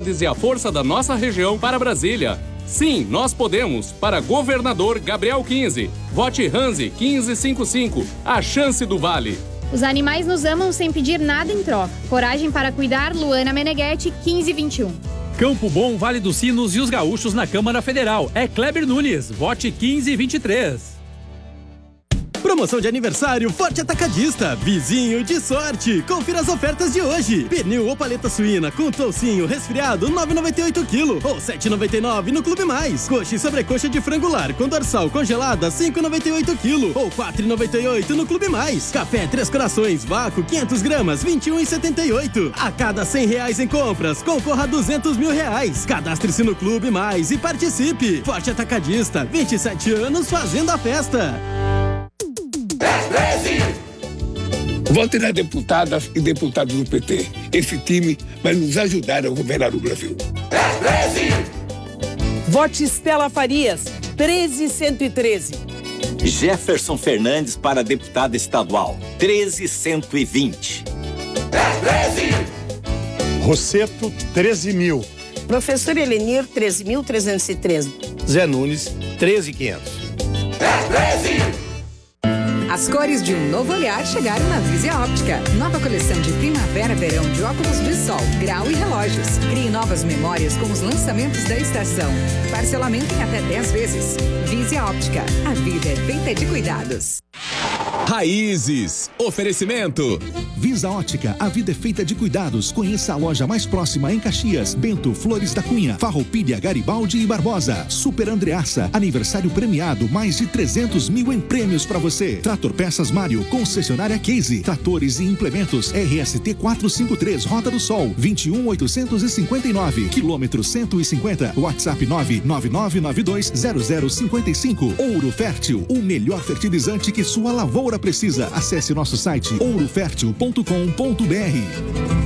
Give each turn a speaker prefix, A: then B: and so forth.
A: cidades e a força da nossa região para Brasília. Sim, nós podemos. Para governador Gabriel 15. Vote Hanzi 1555. A chance do Vale.
B: Os animais nos amam sem pedir nada em troca. Coragem para cuidar, Luana Meneghetti 1521.
C: Campo Bom, Vale dos Sinos e os gaúchos na Câmara Federal. É Kleber Nunes. Vote 1523.
D: Promoção de aniversário Forte Atacadista. Vizinho de sorte. Confira as ofertas de hoje. Pernil ou paleta suína com toucinho resfriado 9,98 kg ou 7,99 no Clube Mais. Coxa e sobrecoxa de frangular com dorsal congelada 5,98 kg ou 4,98 no Clube Mais. Café Três Corações vácuo 500 gramas 21,78. A cada R$100 em compras concorra a R$200 mil. Cadastre-se no Clube Mais e participe. Forte Atacadista, 27 anos fazendo a festa.
E: Vote nas deputadas e deputados do PT. Esse time vai nos ajudar a governar o Brasil.
F: Vote Estela Farias, 13113.
G: Jefferson Fernandes para deputado estadual, 13120.
H: Rosseto, 13.000.
F: Professor Elenir, 13.313.
H: Zé Nunes, 13.500.
I: As cores de um novo olhar chegaram na Visia Óptica. Nova coleção de primavera-verão de óculos de sol, grau e relógios. Crie novas memórias com os lançamentos da estação. Parcelamento em até 10 vezes. Visia Óptica. A vida é feita de cuidados.
J: Raízes. Oferecimento.
K: Visa Ótica, a vida é feita de cuidados. Conheça a loja mais próxima em Caxias, Bento, Flores da Cunha, Farroupilha, Garibaldi e Barbosa. Super Andreaça, aniversário premiado, mais de 300 mil em prêmios para você. Trator Peças Mário, concessionária Case, tratores e implementos RST 453, Rota do Sol, 21.859, quilômetro 150, WhatsApp 999920055. Ouro Fértil, o melhor fertilizante que sua lavoura precisa. Acesse nosso site ourofértil.com.br.